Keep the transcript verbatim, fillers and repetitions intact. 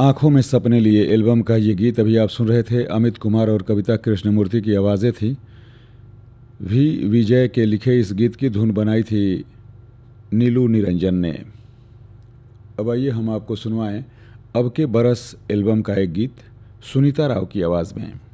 आंखों में सपने लिए एल्बम का ये गीत अभी आप सुन रहे थे। अमित कुमार और कविता कृष्णमूर्ति की आवाज़ें थी। वी विजय के लिखे इस गीत की धुन बनाई थी नीलू निरंजन ने। अब आइए हम आपको सुनवाएं अब के बरस एल्बम का एक गीत सुनीता राव की आवाज़ में।